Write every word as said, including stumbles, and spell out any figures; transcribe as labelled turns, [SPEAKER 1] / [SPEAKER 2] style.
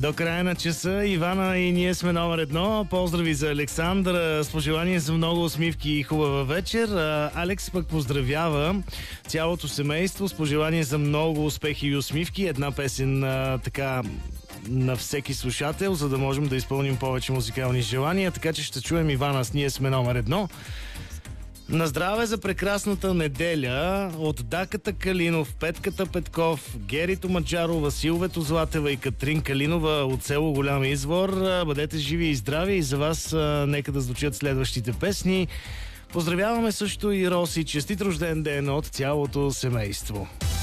[SPEAKER 1] До края на часа Ивана и ние сме номер едно. Поздрави за Александър. С пожелание за много усмивки и хубава вечер. Алекс пък поздравява цялото семейство с пожелание за много успехи и усмивки. Една песен а, така на всеки слушател, за да можем да изпълним повече музикални желания. Така че ще чуем Ивана с ние сме номер едно. На здраве за прекрасната неделя от Даката Калинов, Петката Петков, Герито Маджарова, Силвето Златева и Катрин Калинова от село Голям Извор. Бъдете живи и здрави и за вас а, нека да звучат следващите песни. Поздравяваме също и Роси. Честит рожден ден от цялото семейство.